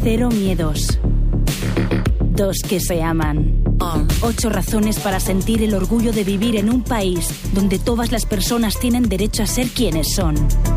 0 miedos. 2 que se aman. 8 razones para sentir el orgullo de vivir en un país donde todas las personas tienen derecho a ser quienes son.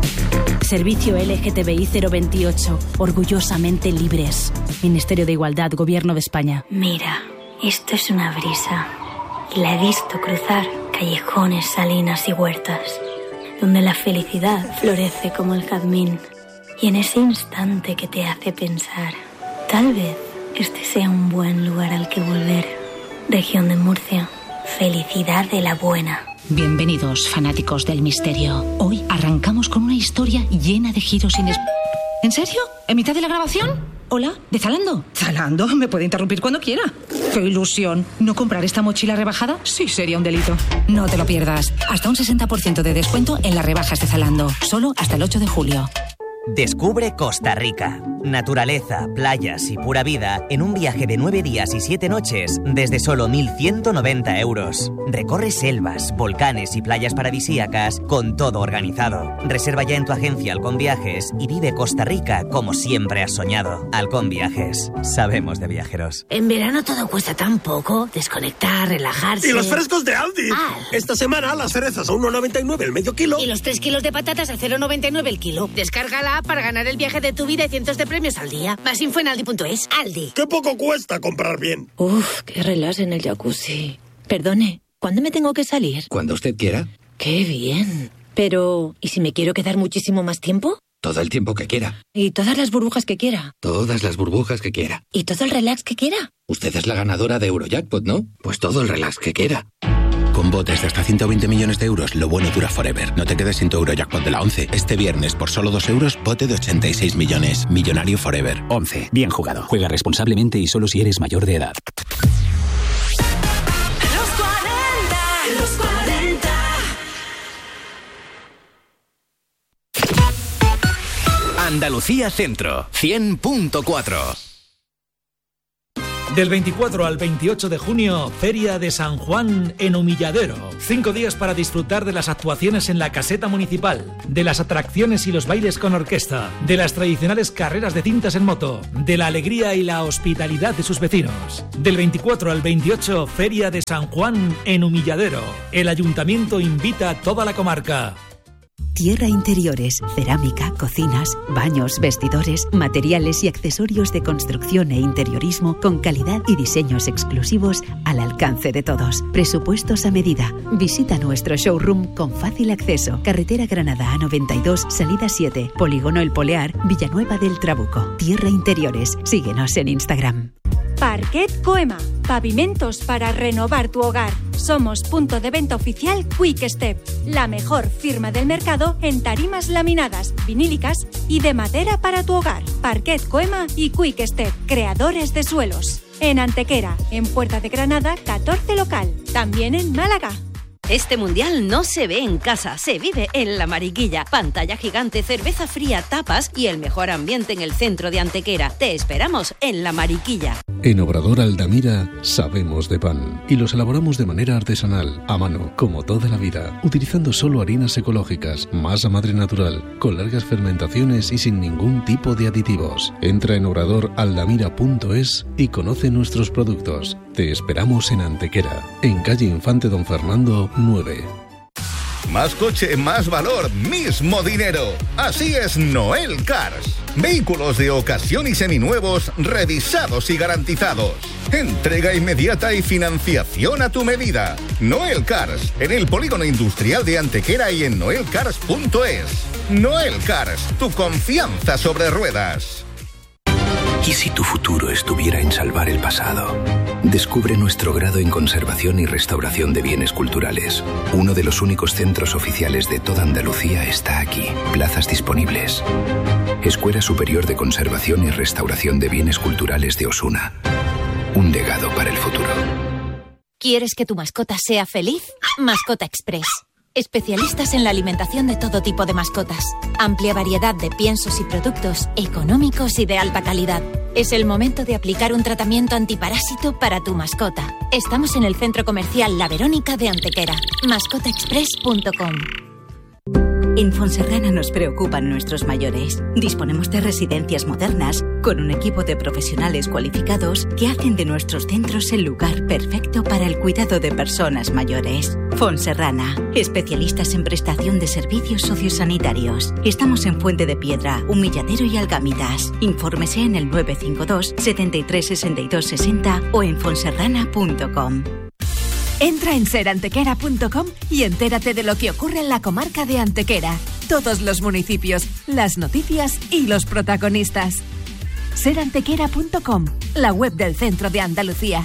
Servicio LGTBI 028. Orgullosamente libres. Ministerio de Igualdad, Gobierno de España. Mira, esto es una brisa. Y la he visto cruzar callejones, salinas y huertas, donde la felicidad florece como el jazmín. Y en ese instante que te hace pensar, tal vez este sea un buen lugar al que volver. Región de Murcia. Felicidad de la buena. Bienvenidos, fanáticos del misterio. Hoy arrancamos con una historia llena de giros inesperados. ¿En serio? ¿En mitad de la grabación? Hola, ¿de Zalando? ¿Zalando? Me puede interrumpir cuando quiera. ¡Qué ilusión! ¿No comprar esta mochila rebajada? Sí, sería un delito. No te lo pierdas. Hasta un 60% de descuento en las rebajas de Zalando. Solo hasta el 8 de julio. Descubre Costa Rica. Naturaleza, playas y pura vida en un viaje de 9 días y 7 noches desde solo 1.190 euros. Recorre selvas, volcanes y playas paradisíacas con todo organizado. Reserva ya en tu agencia Halcón Viajes y vive Costa Rica como siempre has soñado. Halcón Viajes. Sabemos de viajeros. En verano todo cuesta tan poco. Desconectar, relajarse. ¡Y los frescos de Aldi! Esta semana las cerezas a 1,99 el medio kilo. Y los 3 kilos de patatas a 0,99 el kilo. Descárgala para ganar el viaje de tu vida y cientos de premios al día. Más info en Aldi.es. Aldi. ¡Qué poco cuesta comprar bien! Uf, qué relax en el jacuzzi. Perdone, ¿cuándo me tengo que salir? Cuando usted quiera. ¡Qué bien! Pero, ¿y si me quiero quedar muchísimo más tiempo? Todo el tiempo que quiera. ¿Y todas las burbujas que quiera? Todas las burbujas que quiera. ¿Y todo el relax que quiera? Usted es la ganadora de Eurojackpot, ¿no? Pues todo el relax que quiera. Con botes de hasta 120 millones de euros, lo bueno dura forever. No te quedes sin tu Eurojackpot de la 11. Este viernes, por solo 2 euros, bote de 86 millones. Millonario forever. 11. Bien jugado. Juega responsablemente y solo si eres mayor de edad. Los 40. Andalucía Centro, 100.4. Del 24 al 28 de junio, Feria de San Juan en Humilladero. 5 días para disfrutar de las actuaciones en la caseta municipal, de las atracciones y los bailes con orquesta, de las tradicionales carreras de cintas en moto, de la alegría y la hospitalidad de sus vecinos. Del 24 al 28, Feria de San Juan en Humilladero. El ayuntamiento invita a toda la comarca. Tierra Interiores, cerámica, cocinas, baños, vestidores, materiales y accesorios de construcción e interiorismo con calidad y diseños exclusivos al alcance de todos. Presupuestos a medida. Visita nuestro showroom con fácil acceso. Carretera Granada A92, salida 7, Polígono El Polear, Villanueva del Trabuco. Tierra Interiores. Síguenos en Instagram. Parquet Coema. Pavimentos para renovar tu hogar. Somos punto de venta oficial Quick Step, la mejor firma del mercado en tarimas laminadas, vinílicas y de madera para tu hogar. Parquet Coema y Quick Step, creadores de suelos. En Antequera, en Puerta de Granada, 14 local. También en Málaga. Este mundial no se ve en casa, se vive en La Mariquilla. Pantalla gigante, cerveza fría, tapas y el mejor ambiente en el centro de Antequera. Te esperamos en La Mariquilla. En Obrador Aldamira sabemos de pan y los elaboramos de manera artesanal, a mano, como toda la vida, utilizando solo harinas ecológicas, masa madre natural, con largas fermentaciones y sin ningún tipo de aditivos. Entra en obradoraldamira.es y conoce nuestros productos. Te esperamos en Antequera, en calle Infante Don Fernando 9. Más coche, más valor, mismo dinero. Así es Noel Cars. Vehículos de ocasión y seminuevos, revisados y garantizados. Entrega inmediata y financiación a tu medida. Noel Cars, en el Polígono Industrial de Antequera y en noelcars.es. Noel Cars, tu confianza sobre ruedas. ¿Y si tu futuro estuviera en salvar el pasado? Descubre nuestro grado en Conservación y Restauración de Bienes Culturales. Uno de los únicos centros oficiales de toda Andalucía está aquí. Plazas disponibles. Escuela Superior de Conservación y Restauración de Bienes Culturales de Osuna. Un legado para el futuro. ¿Quieres que tu mascota sea feliz? Mascota Express. Especialistas en la alimentación de todo tipo de mascotas. Amplia variedad de piensos y productos económicos y de alta calidad. Es el momento de aplicar un tratamiento antiparásito para tu mascota. Estamos en el Centro Comercial La Verónica de Antequera. mascotaexpress.com. En Fonserrana nos preocupan nuestros mayores. Disponemos de residencias modernas con un equipo de profesionales cualificados que hacen de nuestros centros el lugar perfecto para el cuidado de personas mayores. Fonserrana, especialistas en prestación de servicios sociosanitarios. Estamos en Fuente de Piedra, Humilladero y Algámitas. Infórmese en el 952 73 62 60 o en fonserrana.com. Entra en serantequera.com y entérate de lo que ocurre en la comarca de Antequera. Todos los municipios, las noticias y los protagonistas. Serantequera.com, la web del Centro de Andalucía.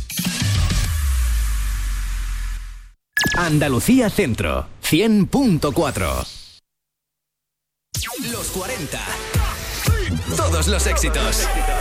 Andalucía Centro, 100.4. Los 40. Todos los éxitos.